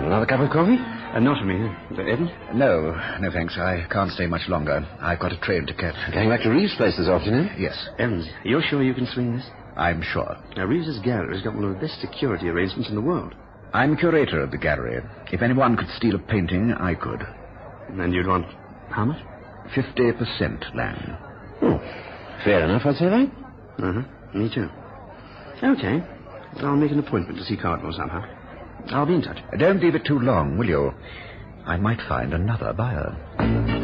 Another cup of coffee? Not for me. Evan? No, thanks. I can't stay much longer. I've got a train to catch. Going back to Reeves' place this afternoon? Yes, Evans, you're sure you can swing this? I'm sure. Now, Reeves's gallery's got one of the best security arrangements in the world. I'm curator of the gallery. If anyone could steal a painting, I could. And you'd want how much? 50% land. Oh, fair enough, I'd say that. Uh-huh. Me too. Okay. I'll make an appointment to see Cardinal somehow. I'll be in touch. Don't leave it too long, will you? I might find another buyer.